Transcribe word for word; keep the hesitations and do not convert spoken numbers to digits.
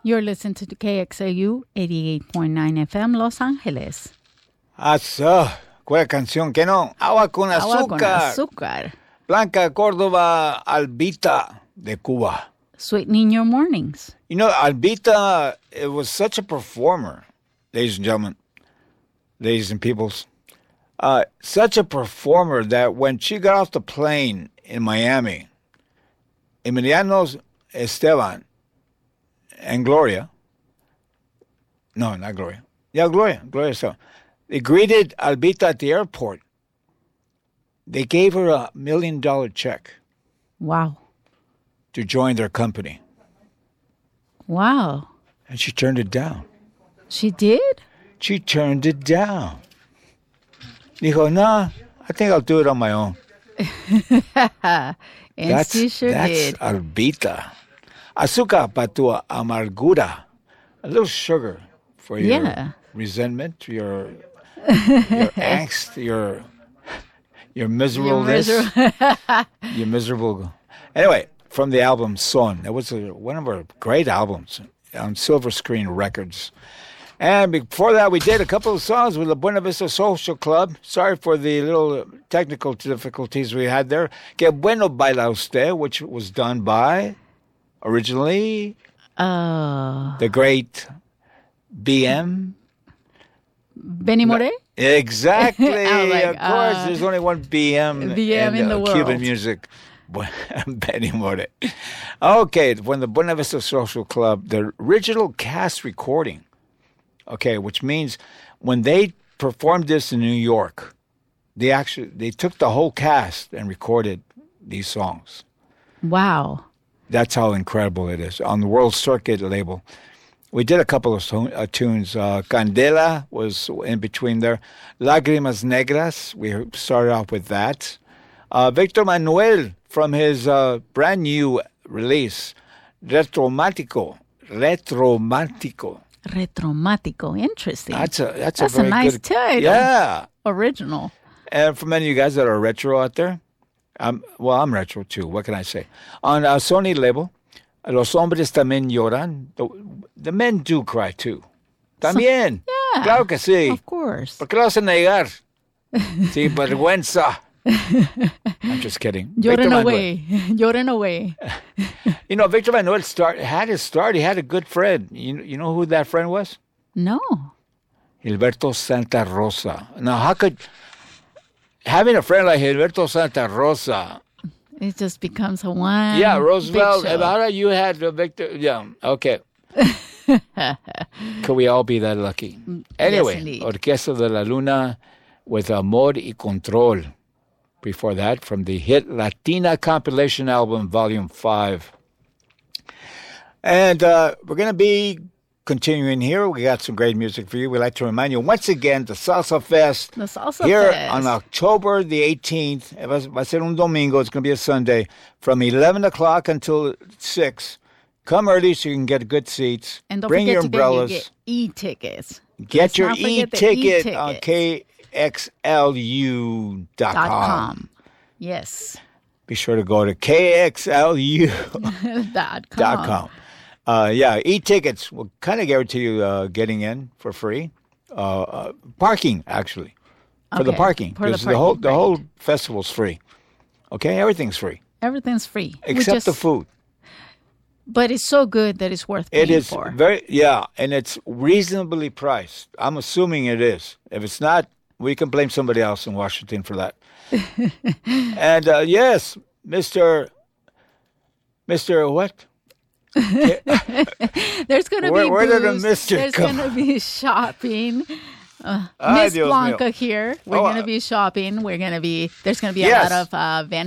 You're listening to K X L U eighty-eight point nine F M Los Angeles. Eso. ¿Cuál canción? ¿Qué no? Agua con azúcar. Agua con azúcar. Blanca Córdoba Albita de Cuba. Sweetening your mornings. You know, Albita, it was such a performer, ladies and gentlemen, ladies and peoples. Uh, such a performer that when she got off the plane in Miami, Emiliano Esteban and Gloria, no, not Gloria. Yeah, Gloria, Gloria Esteban. They greeted Albita at the airport. They gave her a million dollar check. Wow. To join their company. Wow. And she turned it down. She did? She turned it down. Dijo, nah, I think I'll do it on my own. And that's, she sure that's did. Albita. Azúcar para tu amargura. A little sugar for your yeah. resentment, your your angst, your your miserableness. You're miserable. You're miserable. Anyway, from the album Son. That was a, one of our great albums on Silver Screen Records. And before that, we did a couple of songs with the Buena Vista Social Club. Sorry for the little technical difficulties we had there. Que bueno baila usted, which was done by, originally, uh, the great B M. Benny Moré? Exactly. like, of course, uh, there's only one B M, B M in, in the uh, world. Cuban music. Benny Moré. Okay, when the Buena Vista Social Club, the original cast recording, okay, which means when they performed this in New York, they actually they took the whole cast and recorded these songs. Wow. That's how incredible it is. On the World Circuit label. We did a couple of uh, tunes. Uh, Candela was in between there. Lágrimas Negras, we started off with that. Uh, Victor Manuel, from his uh, brand new release, Retromático. Retromático. Retromático. Interesting. That's a that's, that's a very a nice good, title. Yeah. Original. And for many of you guys that are retro out there, I'm, well, I'm retro too. What can I say? On our Sony label, Los Hombres También Lloran. The, the men do cry too. También. So, yeah. Claro que sí. Of course. ¿Por qué lo vas a negar? Sin vergüenza. I'm just kidding. Lloren away. Lloren away. You know, Victor Manuel start, had his start. He had a good friend. You, you know who that friend was? No. Gilberto Santa Rosa. Now, how could having a friend like Gilberto Santa Rosa... It just becomes a one. Yeah, Roosevelt. How you had uh, Victor? Yeah, okay. Could we all be that lucky? Anyway, yes, Orquesta de la Luna with Amor y Control. Before that, from the hit Latina compilation album, Volume five. And uh, we're going to be continuing here. We got some great music for you. We'd like to remind you once again, the Salsa Fest. The Salsa here Fest. on October the eighteenth. Va a ser un domingo. It's going to be a Sunday. From eleven o'clock until six. Come early so you can get good seats. And don't Bring forget your to umbrellas. Get your e-tickets. Get Let's your not forget the e-ticket e-tickets. on K X L U dot com. Dot com. Yes. Be sure to go to K X L U dot com. dot com. Uh, yeah, e-tickets will kind of guarantee you uh, getting in for free. Uh, uh, parking, actually, for okay. the parking. For the, Because parking, the whole the right. whole festival's free. Okay, everything's free. Everything's free. Except just, the food. But it's so good that it's worth paying It is for. very, yeah, and it's reasonably priced. I'm assuming it is. If it's not, we can blame somebody else in Washington for that. And uh, yes, Mister Mister what? There's going to be where, where booze. did the mister There's come? going to be shopping. Uh, Ay, Miss Dios Blanca mío. here. We're Oh, going to be shopping. We're going to be. There's going to be yes. a lot of uh, vendors.